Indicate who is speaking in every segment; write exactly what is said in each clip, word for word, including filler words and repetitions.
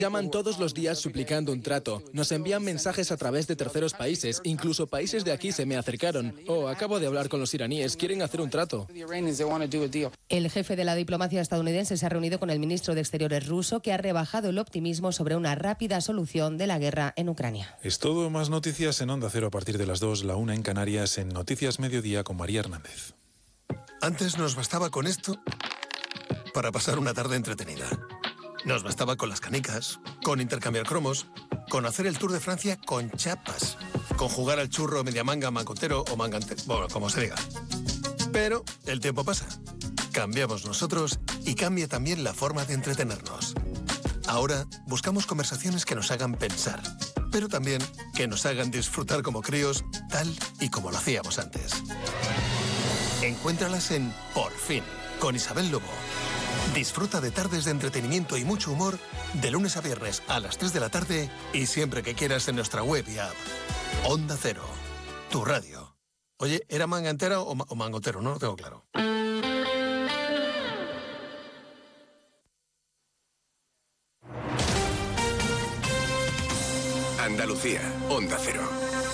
Speaker 1: Llaman todos los días suplicando un trato. Nos envían mensajes a través de terceros países. Incluso países de aquí se me acercaron. Oh, acabo de hablar con los iraníes. Quieren hacer un trato.
Speaker 2: El jefe de la diplomacia estadounidense se ha reunido con el ministro de Exteriores ruso, que ha rebajado el optimismo sobre una rápida solución de la guerra en Ucrania.
Speaker 3: Es todo, más noticias en Onda Cero a partir de las dos, la una en Canarias, en Noticias Mediodía con María Hernández.
Speaker 4: Antes nos bastaba con esto para pasar una tarde entretenida. Nos bastaba con las canicas, con intercambiar cromos, con hacer el Tour de Francia con chapas, con jugar al churro media manga, mangotero o mangante, bueno, como se diga. Pero el tiempo pasa. Cambiamos nosotros y cambia también la forma de entretenernos. Ahora buscamos conversaciones que nos hagan pensar, pero también que nos hagan disfrutar como críos, tal y como lo hacíamos antes. Encuéntralas en Por Fin, con Isabel Lobo. Disfruta de tardes de entretenimiento y mucho humor de lunes a viernes a las tres de la tarde y siempre que quieras en nuestra web y app. Onda Cero, tu radio. Oye, ¿era manga entera o, ma- o mangotero? No lo tengo claro.
Speaker 5: Andalucía, Onda Cero.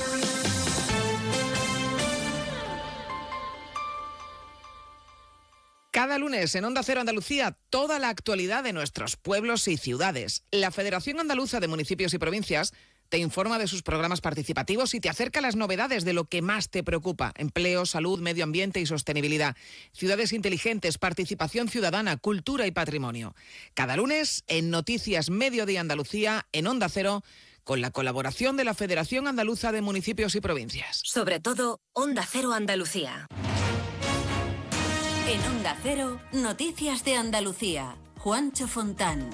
Speaker 6: Cada lunes en Onda Cero Andalucía, toda la actualidad de nuestros pueblos y ciudades. La Federación Andaluza de Municipios y Provincias te informa de sus programas participativos y te acerca las novedades de lo que más te preocupa: empleo, salud, medio ambiente y sostenibilidad. Ciudades inteligentes, participación ciudadana, cultura y patrimonio. Cada lunes en Noticias Mediodía Andalucía, en Onda Cero, con la colaboración de la Federación Andaluza de Municipios y Provincias.
Speaker 7: Sobre todo, Onda Cero Andalucía. En Onda Cero, Noticias de Andalucía. Juancho Fontán.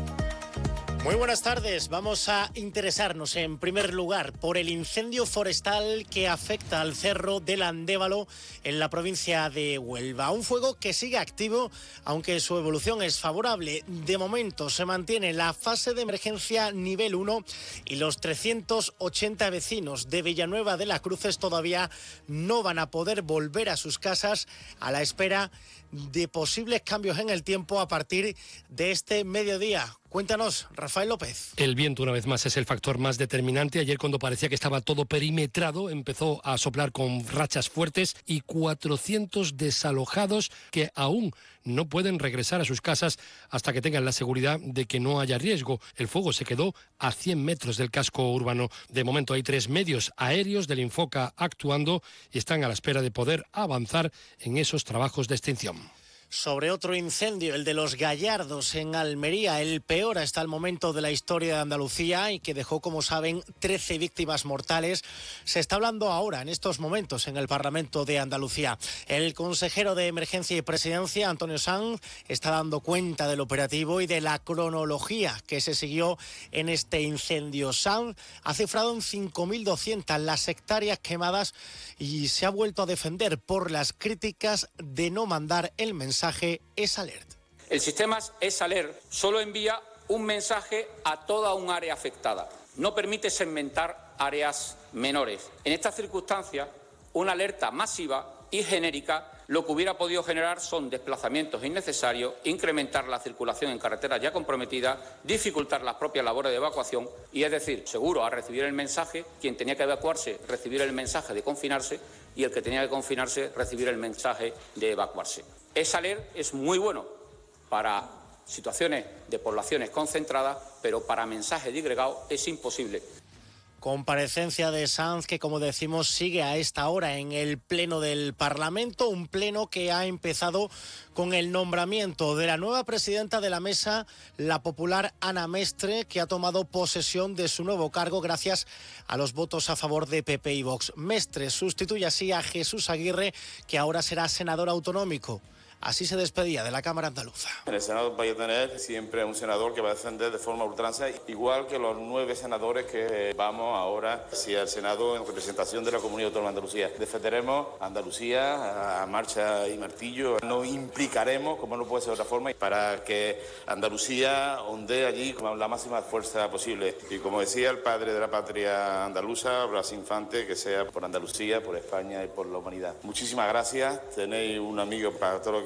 Speaker 8: Muy buenas tardes. Vamos a interesarnos en primer lugar por el incendio forestal que afecta al Cerro del Andévalo en la provincia de Huelva. Un fuego que sigue activo, aunque su evolución es favorable. De momento se mantiene la fase de emergencia nivel uno y los trescientos ochenta vecinos de Villanueva de las Cruces todavía no van a poder volver a sus casas a la espera de posibles cambios en el tiempo a partir de este mediodía. Cuéntanos, Rafael López.
Speaker 9: El viento, una vez más, es el factor más determinante. Ayer, cuando parecía que estaba todo perimetrado, empezó a soplar con rachas fuertes y cuatrocientos desalojados que aún no pueden regresar a sus casas hasta que tengan la seguridad de que no haya riesgo. El fuego se quedó a cien metros del casco urbano. De momento hay tres medios aéreos del Infoca actuando y están a la espera de poder avanzar en esos trabajos de extinción.
Speaker 8: Sobre otro incendio, el de los Gallardos en Almería, el peor hasta el momento de la historia de Andalucía y que dejó, como saben, trece víctimas mortales. Se está hablando ahora, en estos momentos, en el Parlamento de Andalucía. El consejero de Emergencia y Presidencia, Antonio Sanz, está dando cuenta del operativo y de la cronología que se siguió en este incendio. Sanz ha cifrado en cinco mil doscientas las hectáreas quemadas y se ha vuelto a defender por las críticas de no mandar el mensaje Es Alert.
Speaker 10: El sistema Es Alert solo envía un mensaje a toda un área afectada. No permite segmentar áreas menores. En estas circunstancias, una alerta masiva y genérica lo que hubiera podido generar son desplazamientos innecesarios, incrementar la circulación en carreteras ya comprometidas, dificultar las propias labores de evacuación y, es decir, seguro a recibir el mensaje, quien tenía que evacuarse recibir el mensaje de confinarse y el que tenía que confinarse recibir el mensaje de evacuarse. Es Alert es muy bueno para situaciones de poblaciones concentradas, pero para mensajes disgregados es imposible.
Speaker 8: Comparecencia de Sanz que, como decimos, sigue a esta hora en el Pleno del Parlamento, un pleno que ha empezado con el nombramiento de la nueva presidenta de la mesa, la popular Ana Mestre, que ha tomado posesión de su nuevo cargo gracias a los votos a favor de P P y Vox. Mestre sustituye así a Jesús Aguirre, que ahora será senador autonómico. Así se despedía de la Cámara Andaluza.
Speaker 11: En el Senado vaya a tener siempre un senador que va a defender de forma ultranza, igual que los nueve senadores que vamos ahora hacia el Senado en representación de la Comunidad Autónoma de Andalucía. Defenderemos a Andalucía a marcha y martillo. Nos implicaremos, como no puede ser de otra forma, para que Andalucía ondee allí con la máxima fuerza posible. Y como decía el padre de la patria andaluza, Blas Infante, que sea por Andalucía, por España y por la humanidad. Muchísimas gracias. Tenéis un amigo para todo lo que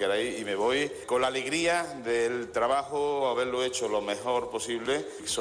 Speaker 11: queráis, y me voy con la alegría del trabajo, haberlo hecho lo mejor posible.